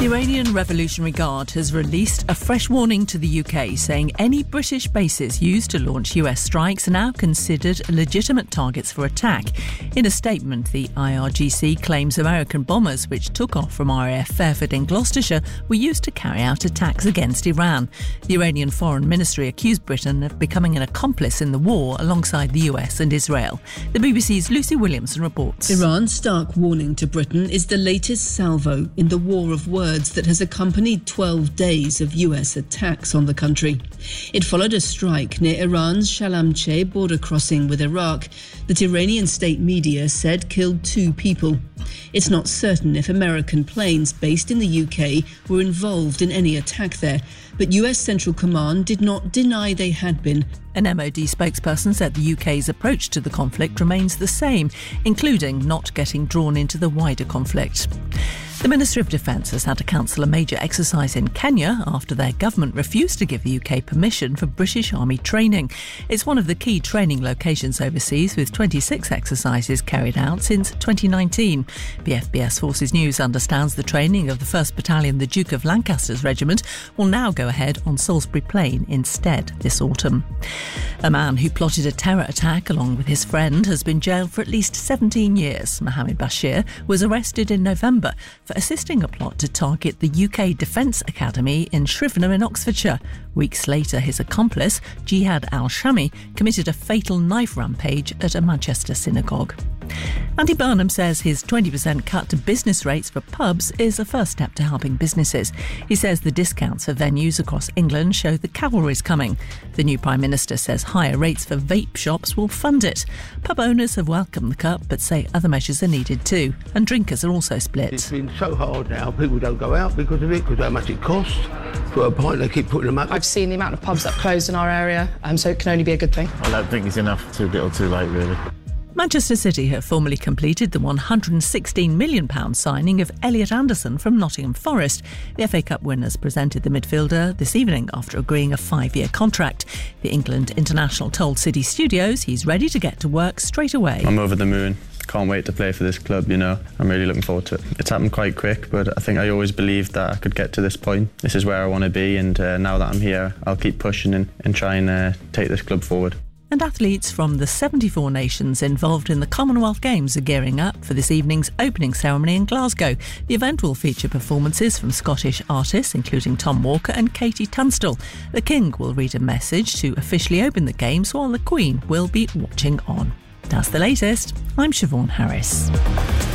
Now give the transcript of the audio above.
The Iranian Revolutionary Guard has released a fresh warning to the UK, saying any British bases used to launch US strikes are now considered legitimate targets for attack. In a statement, the IRGC claims American bombers, which took off from RAF Fairford in Gloucestershire, were used to carry out attacks against Iran. The Iranian Foreign Ministry accused Britain of becoming an accomplice in the war alongside the US and Israel. The BBC's Lucy Williamson reports. Iran's stark warning to Britain is the latest salvo in the war of words that has accompanied 12 days of US attacks on the country. It followed a strike near Iran's Shalamcheh border crossing with Iraq that Iranian state media said killed 2 people. It's not certain if American planes based in the UK were involved in any attack there, but US Central Command did not deny they had been. An MOD spokesperson said the UK's approach to the conflict remains the same, including not getting drawn into the wider conflict. The Ministry of Defence has had to cancel a major exercise in Kenya after their government refused to give the UK permission for British Army training. It's one of the key training locations overseas, with 26 exercises carried out since 2019. The FBS Forces News understands the training of the 1st Battalion, the Duke of Lancaster's regiment, will now go ahead on Salisbury Plain instead this autumn. A man who plotted a terror attack along with his friend has been jailed for at least 17 years. Mohammed Bashir was arrested in November for assisting a plot to target the UK Defence Academy in Shrivenham in Oxfordshire. Weeks later, his accomplice, Jihad al-Shami, committed a fatal knife rampage at a Manchester synagogue. Andy Burnham says his 20% cut to business rates for pubs is a first step to helping businesses. He says the discounts for venues across England show the cavalry's coming. The new Prime Minister says higher rates for vape shops will fund it. Pub owners have welcomed the cut but say other measures are needed too, and drinkers are also split. It's been so hard now, people don't go out because of it, because of how much it costs. For a pint, they keep putting them up. I've seen the amount of pubs that have closed in our area, so it can only be a good thing. I don't think it's enough, too little too late really. Manchester City have formally completed the £116 million signing of Elliot Anderson from Nottingham Forest. The FA Cup winners presented the midfielder this evening after agreeing a 5-year contract. The England international told City Studios he's ready to get to work straight away. I'm over the moon. Can't wait to play for this club, you know. I'm really looking forward to it. It's happened quite quick, but I think I always believed that I could get to this point. This is where I want to be, and now that I'm here, I'll keep pushing and try and take this club forward. And athletes from the 74 nations involved in the Commonwealth Games are gearing up for this evening's opening ceremony in Glasgow. The event will feature performances from Scottish artists, including Tom Walker and Katie Tunstall. The King will read a message to officially open the Games, while the Queen will be watching on. That's the latest. I'm Siobhan Harris.